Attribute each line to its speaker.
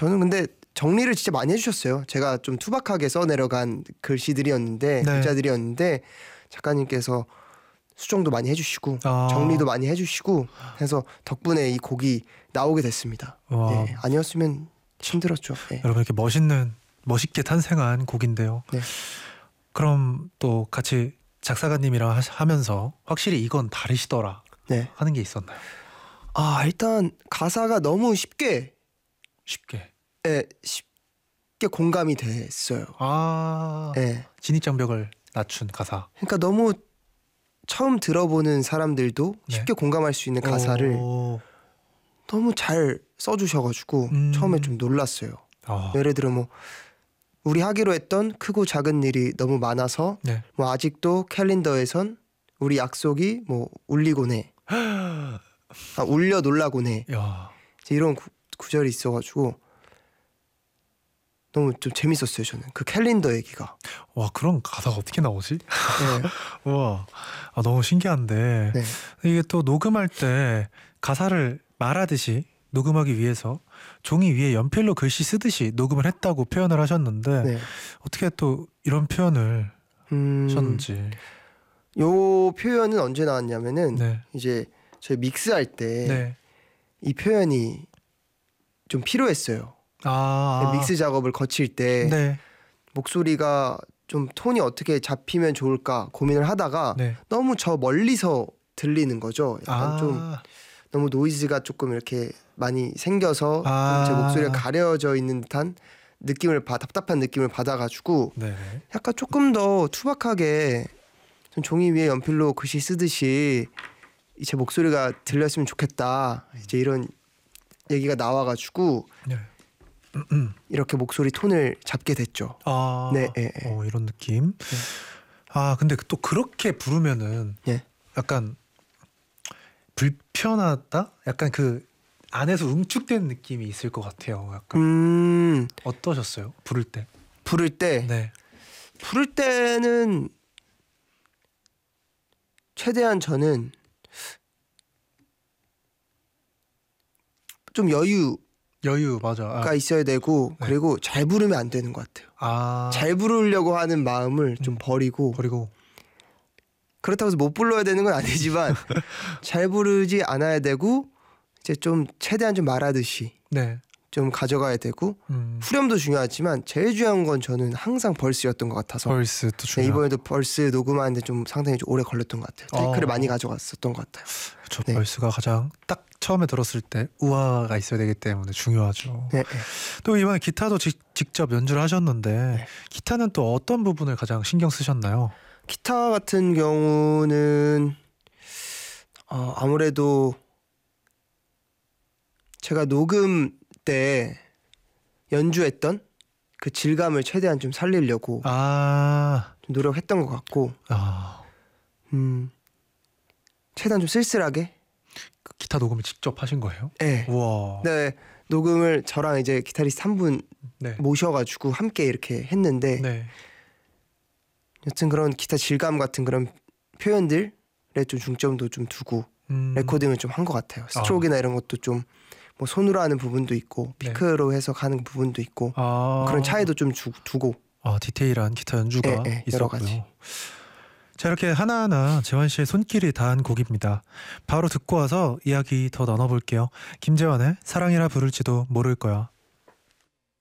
Speaker 1: 저는 근데 정리를 진짜 많이 해주셨어요. 제가 좀 투박하게 써내려간 글씨들이었는데
Speaker 2: 네.
Speaker 1: 글자들이었는데 작가님께서 수정도 많이 해주시고 정리도 많이 해주시고 해서 덕분에 이 곡이 나오게 됐습니다. 네, 아니었으면 힘들었죠. 네.
Speaker 2: 여러분 이렇게 멋있게 탄생한 곡인데요.
Speaker 1: 네.
Speaker 2: 그럼 또 같이 작사가님이랑 하면서 확실히 이건 다르시더라
Speaker 1: 네.
Speaker 2: 하는 게 있었나요?
Speaker 1: 일단 가사가 너무 쉽게 공감이 됐어요. 네.
Speaker 2: 진입장벽을 낮춘 가사.
Speaker 1: 그러니까 너무 처음 들어보는 사람들도 쉽게 공감할 수 있는 가사를 너무 잘 써주셔가지고 처음에 좀 놀랐어요. 예를 들어 뭐 우리 하기로 했던 크고 작은 일이 너무 많아서 뭐 아직도 캘린더에선 우리 약속이 뭐 울리곤 해. 울려 놀라곤 해. 이런 구절이 있어가지고 너무 좀 재밌었어요. 저는 그 캘린더 얘기가.
Speaker 2: 와, 그런 가사가 어떻게 나오지?
Speaker 1: 네.
Speaker 2: 와, 너무 신기한데
Speaker 1: 네.
Speaker 2: 이게 또 녹음할 때 가사를 말하듯이 녹음하기 위해서 종이 위에 연필로 글씨 쓰듯이 녹음을 했다고 표현을 하셨는데
Speaker 1: 네.
Speaker 2: 어떻게 또 이런 표현을 하셨는지.
Speaker 1: 요 표현은 언제 나왔냐면은 이제 저희 믹스할 때 이 표현이 좀 필요했어요. 믹스 작업을 거칠 때 목소리가 좀 톤이 어떻게 잡히면 좋을까 고민을 하다가 너무 저 멀리서 들리는 거죠. 약간 좀 너무 노이즈가 조금 이렇게 많이 생겨서 좀 제 목소리가 가려져 있는 듯한 느낌을 답답한 느낌을 받아가지고 약간 조금 더 투박하게 좀 종이 위에 연필로 글씨 쓰듯이 제 목소리가 들렸으면 좋겠다. 이제 이런 얘기가 나와가지고 이렇게 목소리 톤을 잡게 됐죠.
Speaker 2: 이런 느낌. 근데 또 그렇게 부르면은 약간 불편하다? 약간 그 안에서 응축된 느낌이 있을 것 같아요. 약간 어떠셨어요? 부를 때?
Speaker 1: 부를 때는 최대한 저는 좀 여유 맞아. 있어야 되고 그리고 잘 부르면 안 되는 것 같아요. 잘 부르려고 하는 마음을 좀 버리고 그렇다고 해서 못 불러야 되는 건 아니지만 잘 부르지 않아야 되고 이제 좀 최대한 좀 말하듯이 좀 가져가야 되고 후렴도 중요하지만 제일 중요한 건 저는 항상 벌스였던 것 같아서
Speaker 2: 벌스도 중요하고
Speaker 1: 이번에도 벌스 녹음하는데 좀 상당히 좀 오래 걸렸던 것 같아요. 테이크를 많이 가져갔었던 것 같아요.
Speaker 2: 그렇죠. 벌스가 가장 딱 처음에 들었을 때 우아가 있어야 되기 때문에 중요하죠. 또 이번에 기타도 직접 연주를 하셨는데 기타는 또 어떤 부분을 가장 신경 쓰셨나요?
Speaker 1: 기타 같은 경우는 아무래도 제가 녹음 때 연주했던 그 질감을 최대한 좀 살리려고 좀 노력했던 것 같고 최대한 좀 쓸쓸하게
Speaker 2: 그 기타 녹음을 직접 하신 거예요?
Speaker 1: 네.
Speaker 2: 우와.
Speaker 1: 네, 녹음을 저랑 이제 기타리스트 한 분 모셔가지고 함께 이렇게 했는데 여튼 그런 기타 질감 같은 그런 표현들에 좀 중점도 좀 두고 레코딩을 좀 한 것 같아요. 스트로크나 이런 것도 좀 뭐 손으로 하는 부분도 있고 피크로 해서 가는 부분도 있고 그런 차이도 좀 두고
Speaker 2: 디테일한 기타 연주가 있었고요.
Speaker 1: 여러 가지.
Speaker 2: 자, 이렇게 하나하나 재환 씨의 손길이 닿은 곡입니다. 바로 듣고 와서 이야기 더 나눠볼게요. 김재환의 사랑이라 부를지도 모를 거야.